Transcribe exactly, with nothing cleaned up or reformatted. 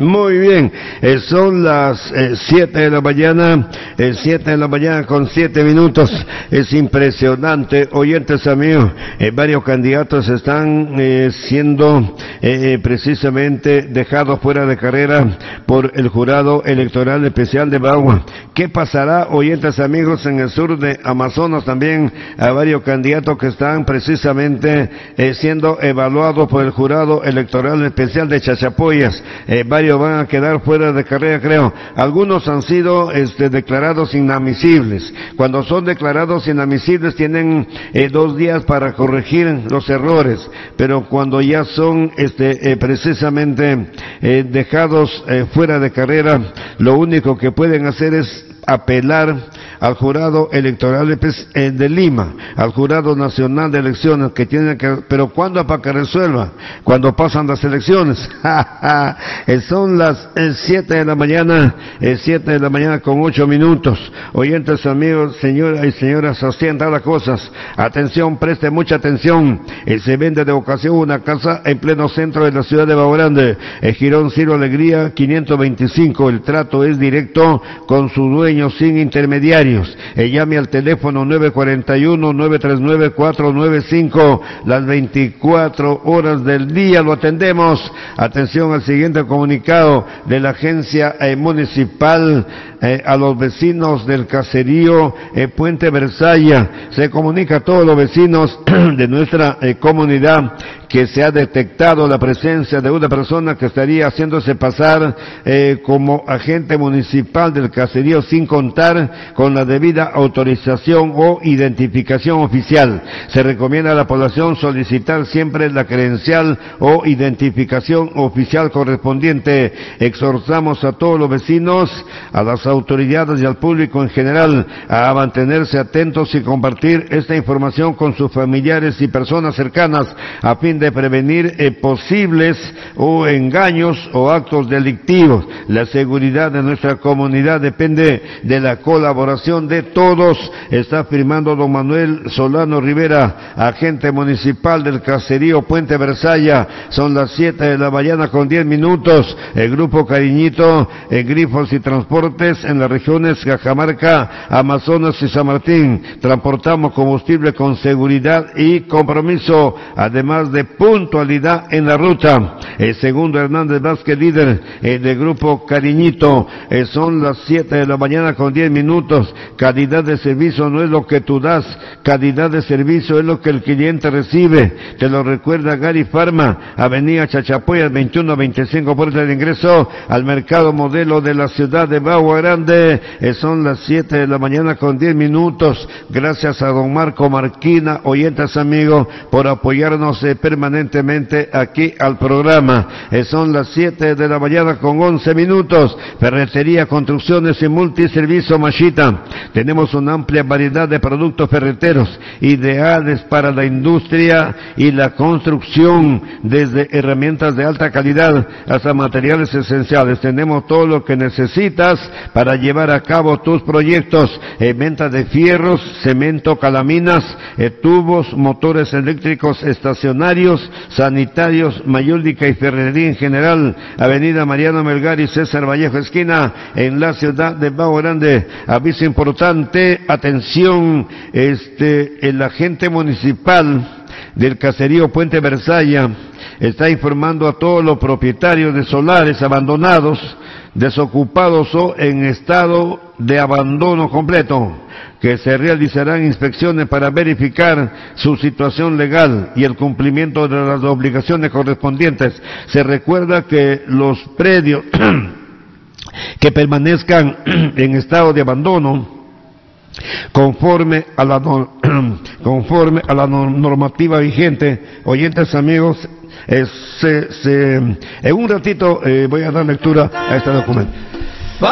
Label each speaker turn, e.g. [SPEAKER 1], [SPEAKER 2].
[SPEAKER 1] Muy bien, eh, son las eh, siete de la mañana, eh, siete de la mañana con siete minutos. Es impresionante, oyentes amigos, eh, varios candidatos están eh, siendo eh, precisamente dejados fuera de carrera por el jurado electoral especial de Bagua. ¿Qué pasará, oyentes amigos, en el sur de Amazonas? También a varios candidatos que están precisamente eh, siendo evaluados por el jurado electoral especial de Chachapoyas. Eh, varios van a quedar fuera de carrera, creo. Algunos han sido este, declarados inadmisibles. Cuando son declarados inadmisibles tienen eh, dos días para corregir los errores, pero cuando ya son este, eh, precisamente eh, dejados eh, fuera de carrera, lo único que pueden hacer es apelar al jurado electoral de Lima, al jurado nacional de elecciones, que tienen que, pero ¿cuándo para que resuelva? Cuando pasan las elecciones. Son las siete de la mañana, siete de la mañana con ocho minutos. Oyentes amigos, señoras y señoras, así han las cosas. Atención, preste mucha atención. Se vende de ocasión una casa en pleno centro de la ciudad de Bao Grande, Girón Ciro Alegría quinientos veinticinco. El trato es directo con su dueño, sin intermediarios. Eh, llame al teléfono nueve cuatro uno, nueve tres nueve, cuatro nueve cinco, las veinticuatro horas del día lo atendemos. Atención al siguiente comunicado de la agencia eh, municipal eh, a los vecinos del caserío eh, Puente Versalla. Se comunica a todos los vecinos de nuestra eh, comunidad que se ha detectado la presencia de una persona que estaría haciéndose pasar eh, como agente municipal del caserío sin contar con la debida autorización o identificación oficial. Se recomienda a la población solicitar siempre la credencial o identificación oficial correspondiente. Exhortamos a todos los vecinos, a las autoridades y al público en general a mantenerse atentos y compartir esta información con sus familiares y personas cercanas a fin de de prevenir eh, posibles o engaños o actos delictivos. La seguridad de nuestra comunidad depende de la colaboración de todos. Está firmando don Manuel Solano Rivera, agente municipal del caserío Puente Versalla. Son las siete de la mañana con diez minutos. El grupo Cariñito, en Grifos y Transportes en las regiones Cajamarca, Amazonas y San Martín. Transportamos combustible con seguridad y compromiso, además de puntualidad en la ruta. El segundo Hernández Vázquez, líder eh, del grupo Cariñito. Eh, son las siete de la mañana con diez minutos. Calidad de servicio no es lo que tú das, calidad de servicio es lo que el cliente recibe. Te lo recuerda Gary Pharma, Avenida Chachapoyas veintiuno veinticinco, puerta de ingreso al mercado modelo de la ciudad de Bagua Grande. Eh, son las siete de la mañana con diez minutos. Gracias a don Marco Marquina, oyentes amigos, por apoyarnos eh, permanentemente aquí al programa. Eh, son las siete de la mañana con once minutos. Ferretería, construcciones y multiservicio Machita. Tenemos una amplia variedad de productos ferreteros ideales para la industria y la construcción, desde herramientas de alta calidad hasta materiales esenciales. Tenemos todo lo que necesitas para llevar a cabo tus proyectos. Eh, venta de fierros, cemento, calaminas, eh, tubos, motores eléctricos estacionarios, sanitarios, mayúldica y ferretería en general. Avenida Mariano Melgar y César Vallejo esquina en la ciudad de Bagua Grande. Aviso importante, atención, este, el agente municipal del caserío Puente Versalla está informando a todos los propietarios de solares abandonados, desocupados o en estado de abandono completo, que se realizarán inspecciones para verificar su situación legal y el cumplimiento de las obligaciones correspondientes. Se recuerda que los predios que permanezcan en estado de abandono, conforme a la no, conforme a la normativa vigente, oyentes amigos, eh, se, se, en un ratito eh, voy a dar lectura a este documento.